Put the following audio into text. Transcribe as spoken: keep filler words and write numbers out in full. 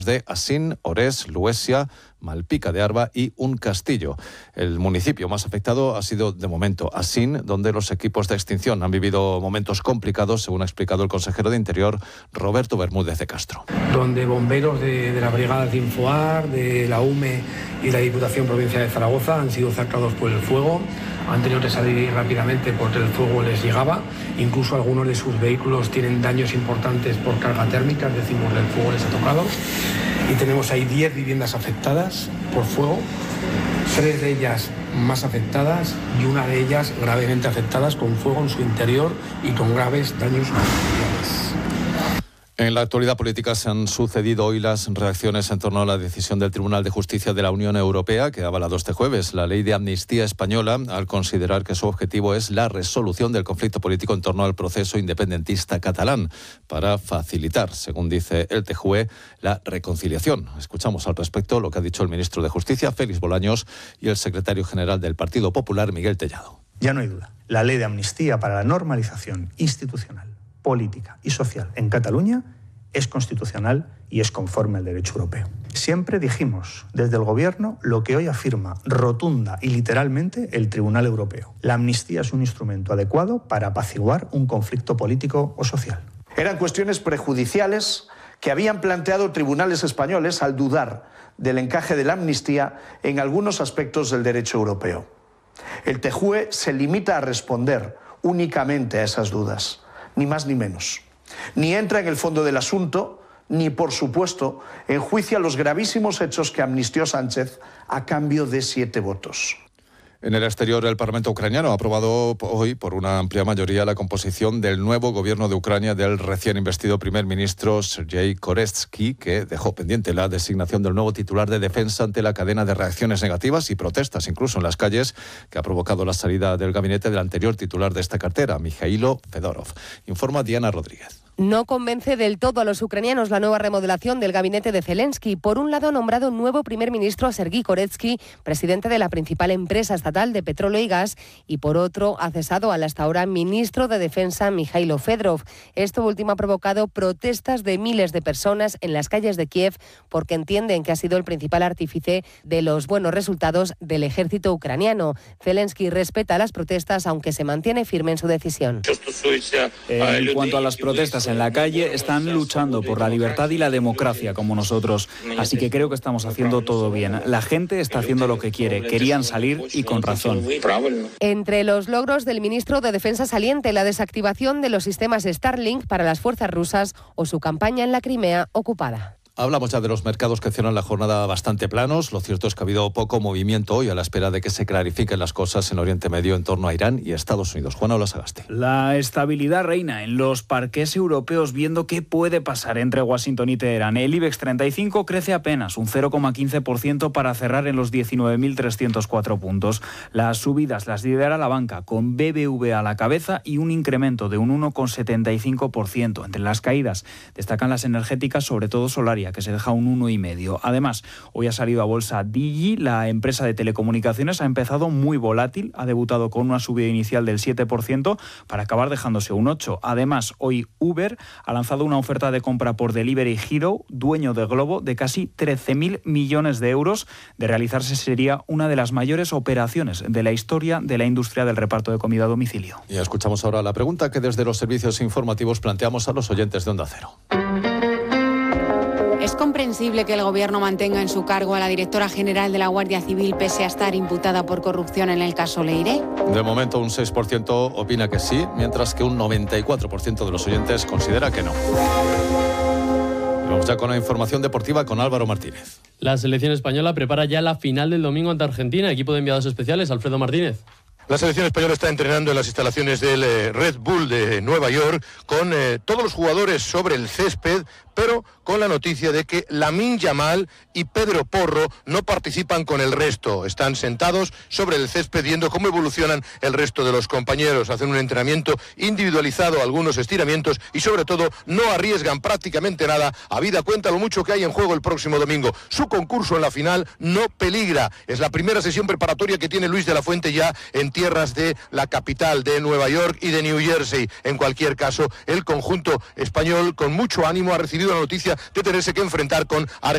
de Asín, Orés, Luesia, Malpica de Arba y un castillo. El municipio más afectado ha sido, de momento, Asín, donde los equipos de extinción han vivido momentos complicados, según ha explicado el consejero de Interior, Roberto Bermúdez de Castro. Donde bomberos de, de la Brigada de Infoar, de la U M E y la Diputación Provincial de Zaragoza han sido cercados por el fuego, han tenido que salir rápidamente porque el fuego les llegaba, incluso algunos de sus vehículos tienen daños importantes por carga térmica, es decir, el fuego les ha tocado. Y tenemos ahí diez viviendas afectadas por fuego, tres de ellas más afectadas y una de ellas gravemente afectadas con fuego en su interior y con graves daños materiales. En la actualidad política se han sucedido hoy las reacciones en torno a la decisión del Tribunal de Justicia de la Unión Europea, que ha avalado este jueves la ley de amnistía española, al considerar que su objetivo es la resolución del conflicto político en torno al proceso independentista catalán, para facilitar, según dice el T J U E, la reconciliación. Escuchamos al respecto lo que ha dicho el ministro de Justicia, Félix Bolaños, y el secretario general del Partido Popular, Miguel Tellado. Ya no hay duda. La ley de amnistía para la normalización institucional, política y social en Cataluña es constitucional y es conforme al derecho europeo. Siempre dijimos desde el Gobierno lo que hoy afirma rotunda y literalmente el Tribunal Europeo. La amnistía es un instrumento adecuado para apaciguar un conflicto político o social. Eran cuestiones prejudiciales que habían planteado tribunales españoles al dudar del encaje de la amnistía en algunos aspectos del derecho europeo. El T J U E se limita a responder únicamente a esas dudas, ni más ni menos. Ni entra en el fondo del asunto, ni, por supuesto, enjuicia los gravísimos hechos que amnistió Sánchez a cambio de siete votos. En el exterior, el Parlamento ucraniano ha aprobado hoy por una amplia mayoría la composición del nuevo gobierno de Ucrania del recién investido primer ministro Sergei Koretsky, que dejó pendiente la designación del nuevo titular de defensa ante la cadena de reacciones negativas y protestas, incluso en las calles, que ha provocado la salida del gabinete del anterior titular de esta cartera, Mikhailo Fedorov. Informa Diana Rodríguez. No convence del todo a los ucranianos la nueva remodelación del gabinete de Zelensky. Por un lado, ha nombrado nuevo primer ministro a Sergei Koretsky, presidente de la principal empresa estatal de petróleo y gas, y por otro, ha cesado al hasta ahora ministro de Defensa, Mikhailo Fedorov. Esto último ha provocado protestas de miles de personas en las calles de Kiev porque entienden que ha sido el principal artífice de los buenos resultados del ejército ucraniano. Zelensky respeta las protestas, aunque se mantiene firme en su decisión. En cuanto a las protestas en la calle, están luchando por la libertad y la democracia como nosotros. Así que creo que estamos haciendo todo bien. La gente está haciendo lo que quiere. Querían salir y con razón. Entre los logros del ministro de Defensa saliente, la desactivación de los sistemas Starlink para las fuerzas rusas o su campaña en la Crimea ocupada. Hablamos ya de los mercados que cierran la jornada bastante planos. Lo cierto es que ha habido poco movimiento hoy a la espera de que se clarifiquen las cosas en Oriente Medio en torno a Irán y Estados Unidos. Juan Ola Sagasti. La estabilidad reina en los parques europeos viendo qué puede pasar entre Washington y Teherán. El IBEX treinta y cinco crece apenas un cero coma quince por ciento para cerrar en los diecinueve mil trescientos cuatro puntos. Las subidas las lidera la banca con B B V A a la cabeza y un incremento de un uno coma setenta y cinco por ciento. Entre las caídas destacan las energéticas, sobre todo Solaria, que se deja un uno coma cinco por ciento. Además, hoy ha salido a bolsa Digi, la empresa de telecomunicaciones ha empezado muy volátil, ha debutado con una subida inicial del siete por ciento para acabar dejándose un ocho por ciento. Además, hoy Uber ha lanzado una oferta de compra por Delivery Hero, dueño de Globo, de casi trece mil millones de euros. De realizarse sería una de las mayores operaciones de la historia de la industria del reparto de comida a domicilio. Y escuchamos ahora la pregunta que desde los servicios informativos planteamos a los oyentes de Onda Cero. ¿Es comprensible que el Gobierno mantenga en su cargo a la directora general de la Guardia Civil pese a estar imputada por corrupción en el caso Leire? De momento un seis por ciento opina que sí, mientras que un noventa y cuatro por ciento de los oyentes considera que no. Vamos ya con la información deportiva con Álvaro Martínez. La selección española prepara ya la final del domingo ante Argentina. Equipo de enviados especiales, Alfredo Martínez. La selección española está entrenando en las instalaciones del eh, Red Bull de Nueva York con eh, todos los jugadores sobre el césped, pero con la noticia de que Lamine Yamal y Pedro Porro no participan con el resto. Están sentados sobre el césped viendo cómo evolucionan el resto de los compañeros. Hacen un entrenamiento individualizado, algunos estiramientos y sobre todo no arriesgan prácticamente nada, habida cuenta lo mucho que hay en juego el próximo domingo. Su concurso en la final no peligra. Es la primera sesión preparatoria que tiene Luis de la Fuente ya en tierras de la capital de Nueva York y de New Jersey. En cualquier caso, el conjunto español con mucho ánimo ha recibido la noticia de tenerse que enfrentar con Argentina.